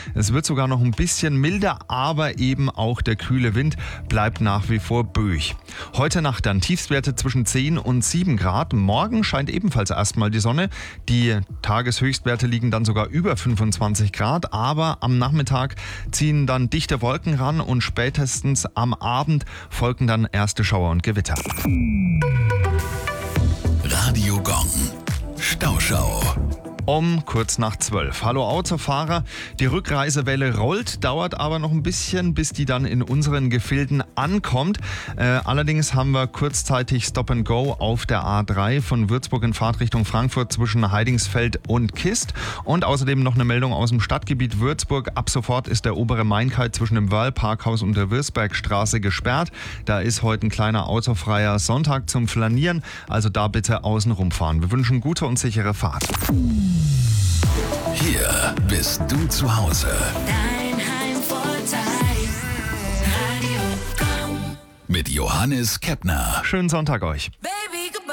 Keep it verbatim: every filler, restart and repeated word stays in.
Es wird sogar noch ein bisschen milder, aber eben auch der kühle Wind bleibt nach wie vor böig. Heute Nacht dann Tiefstwerte zwischen zehn und sieben Grad. Morgen scheint ebenfalls erstmal die Sonne. Die Tageshöchstwerte liegen dann sogar über fünfundzwanzig Grad, aber am Nachmittag ziehen dann dichte Wolken ran und spätestens am Abend folgen dann erste Schauer und Gewitter. Radio Gong. Stauschau. Um kurz nach zwölf. Hallo Autofahrer. Die Rückreisewelle rollt, dauert aber noch ein bisschen, bis die dann in unseren Gefilden ankommt. Äh, allerdings haben wir kurzzeitig Stop and Go auf der A drei von Würzburg in Fahrtrichtung Frankfurt zwischen Heidingsfeld und Kist. Und außerdem noch eine Meldung aus dem Stadtgebiet Würzburg. Ab sofort ist der obere Main-Kai zwischen dem Wörl-Parkhaus und der Würzbergstraße gesperrt. Da ist heute ein kleiner autofreier Sonntag zum Flanieren. Also da bitte außen rumfahren. Wir wünschen gute und sichere Fahrt. Hier bist du zu Hause. Dein Heimvorteil. Radio Gong. Mit Johannes Keppner. Schönen Sonntag euch.